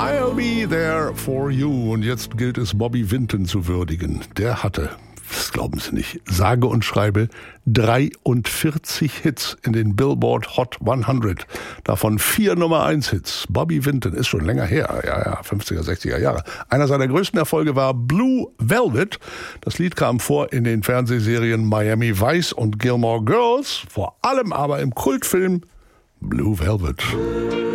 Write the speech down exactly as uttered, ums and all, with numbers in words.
I'll be there for you. Und jetzt gilt es, Bobby Vinton zu würdigen. Der hatte, das glauben Sie nicht, sage und schreibe dreiundvierzig Hits in den Billboard Hot hundert. Davon vier Nummer eins Hits. Bobby Vinton ist schon länger her, ja, ja, fünfziger, sechziger Jahre. Einer seiner größten Erfolge war Blue Velvet. Das Lied kam vor in den Fernsehserien Miami Vice und Gilmore Girls, vor allem aber im Kultfilm Blue Velvet.